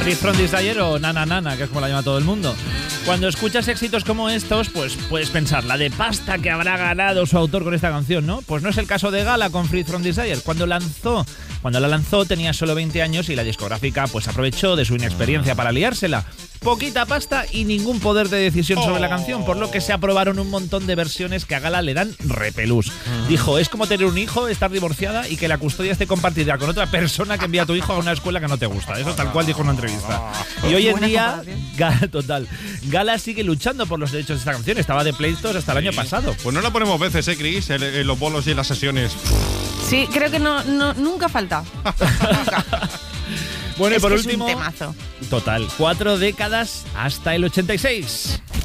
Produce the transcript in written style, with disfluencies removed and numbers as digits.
Free From Desire o Nana Nana, que es como la llama todo el mundo. Cuando escuchas éxitos como estos, pues puedes pensar, la de pasta que habrá ganado su autor con esta canción, ¿no? Pues no es el caso de Gala con Free From Desire. Cuando la lanzó tenía solo 20 años y la discográfica pues aprovechó de su inexperiencia para liársela. Poquita pasta y ningún poder de decisión sobre la canción, por lo que se aprobaron un montón de versiones que a Gala le dan repelús. Dijo, es como tener un hijo, estar divorciada y que la custodia esté compartida con otra persona que envía a tu hijo a una escuela que no te gusta. Eso tal cual dijo en una entrevista. Y hoy en día, Gala sigue luchando por los derechos de esta canción. Estaba de pleitos hasta el año pasado. Pues no la ponemos veces, Chris, en los bolos y en las sesiones. Sí, creo que nunca falta. Nunca. Bueno, y por último, es un temazo. total, 4 décadas hasta el 86.